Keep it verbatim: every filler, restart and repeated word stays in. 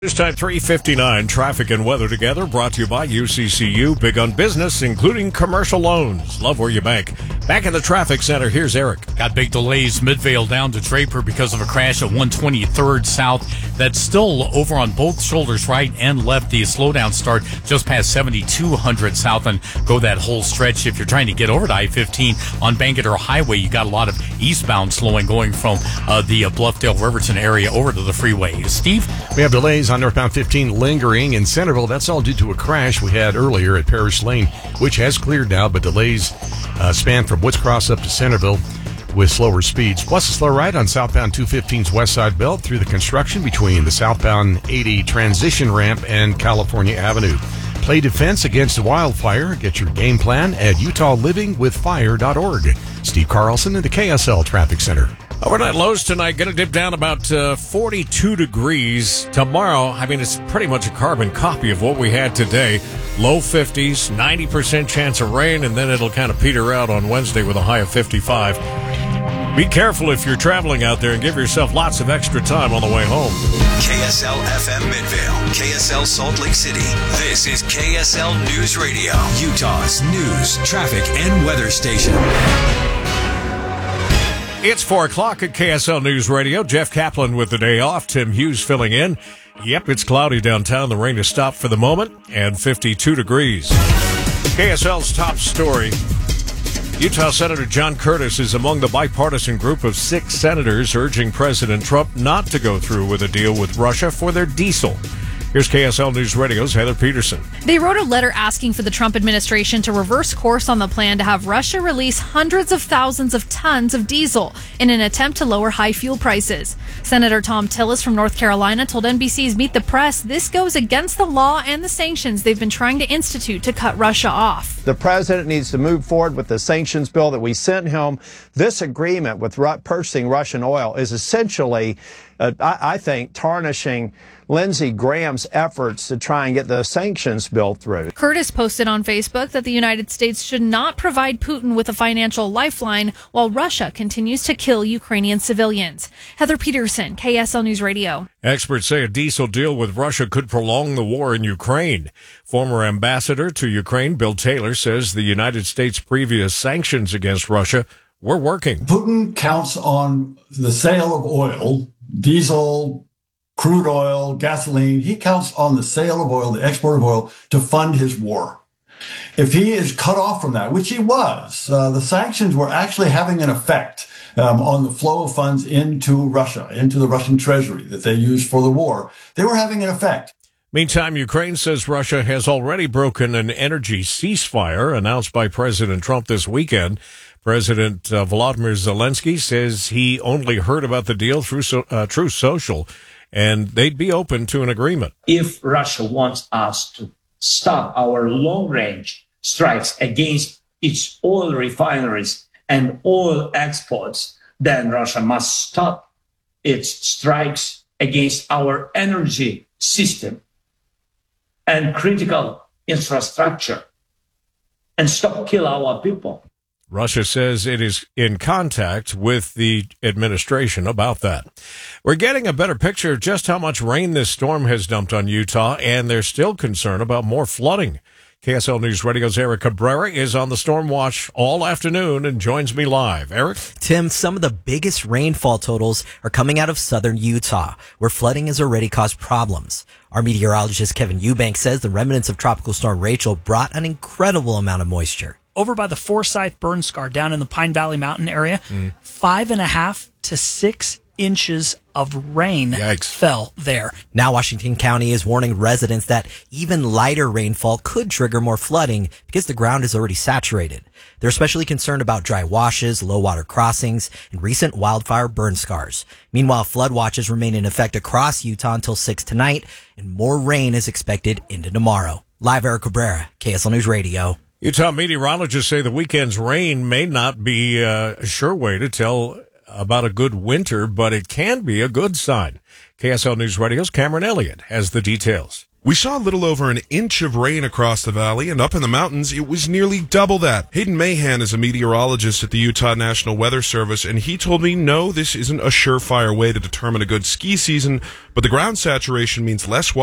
This time, three fifty-nine, traffic and weather together, brought to you by U C C U. Big on business, including commercial loans. Love where you bank. Back in the traffic center, here's Eric. Got big delays Midvale down to Draper because of a crash at one twenty-third South. That's still over on both shoulders, right and left. The slowdown start just past seventy-two hundred South and go that whole stretch. If you're trying to get over to I fifteen on Bangerter Highway, you got a lot of eastbound slowing going from uh, the uh, Bluffdale-Riverton area over to the freeway. Steve? We have delays on northbound fifteen lingering in Centerville. That's all due to a crash we had earlier at Parish Lane, which has cleared now, but delays uh, span from Woods Cross up to Centerville with slower speeds. Plus a slow ride on southbound two fifteen's west side belt through the construction between the southbound eighty transition ramp and California Avenue. Play defense against the wildfire. Get your game plan at utah living with fire dot org. Steve Carlson in the K S L Traffic Center. Overnight lows tonight, going to dip down about uh, forty-two degrees. Tomorrow, I mean, it's pretty much a carbon copy of what we had today. Low fifties, ninety percent chance of rain, and then it'll kind of peter out on Wednesday with a high of fifty-five. Be careful if you're traveling out there and give yourself lots of extra time on the way home. K S L F M Midvale, K S L Salt Lake City. This is K S L News Radio, Utah's news, traffic, and weather station. It's four o'clock at K S L News Radio. Jeff Kaplan with the day off. Tim Hughes filling in. Yep, it's cloudy downtown. The rain has stopped for the moment, and fifty-two degrees. K S L's top story. Utah Senator John Curtis is among the bipartisan group of six senators urging President Trump not to go through with a deal with Russia for their diesel. Here's K S L News Radio's Heather Peterson. They wrote a letter asking for the Trump administration to reverse course on the plan to have Russia release hundreds of thousands of tons of diesel in an attempt to lower high fuel prices. Senator Thom Tillis from North Carolina told N B C's Meet the Press this goes against the law and the sanctions they've been trying to institute to cut Russia off. The president needs to move forward with the sanctions bill that we sent him. This agreement with purchasing Russian oil is essentially, uh, I, I think, tarnishing Lindsey Graham's efforts to try and get the sanctions bill through. Curtis posted on Facebook that the United States should not provide Putin with a financial lifeline while Russia continues to kill Ukrainian civilians. Heather Peterson, K S L News Radio. Experts say a diesel deal with Russia could prolong the war in Ukraine. Former ambassador to Ukraine, Bill Taylor, says the United States' previous sanctions against Russia were working. Putin counts on the sale of oil, diesel, crude oil, gasoline. He counts on the sale of oil, the export of oil, to fund his war. If he is cut off from that, which he was, uh, the sanctions were actually having an effect um, on the flow of funds into Russia, into the Russian treasury that they used for the war. They were having an effect. Meantime, Ukraine says Russia has already broken an energy ceasefire announced by President Trump this weekend. President uh, Volodymyr Zelensky says he only heard about the deal through so, uh, Truth Social, and they'd be open to an agreement. If Russia wants us to stop our long-range strikes against its oil refineries and oil exports, then Russia must stop its strikes against our energy system and critical infrastructure and stop kill our people. Russia says it is in contact with the administration about that. We're getting a better picture of just how much rain this storm has dumped on Utah, and there's still concern about more flooding. K S L News Radio's Eric Cabrera is on the storm watch all afternoon and joins me live. Eric? Tim, some of the biggest rainfall totals are coming out of southern Utah, where flooding has already caused problems. Our meteorologist Kevin Eubank says the remnants of Tropical Storm Rachel brought an incredible amount of moisture. Over by the Forsyth burn scar down in the Pine Valley Mountain area, mm. five and a half to six inches of rain Yikes. fell there. Now Washington County is warning residents that even lighter rainfall could trigger more flooding because the ground is already saturated. They're especially concerned about dry washes, low water crossings, and recent wildfire burn scars. Meanwhile, flood watches remain in effect across Utah until six tonight, and more rain is expected into tomorrow. Live, Eric Cabrera, K S L News Radio. Utah meteorologists say the weekend's rain may not be uh, a sure way to tell about a good winter, but it can be a good sign. K S L News Radio's Cameron Elliott has the details. We saw a little over an inch of rain across the valley, and up in the mountains, it was nearly double that. Hayden Mahan is a meteorologist at the Utah National Weather Service, and he told me, no, this isn't a surefire way to determine a good ski season, but the ground saturation means less water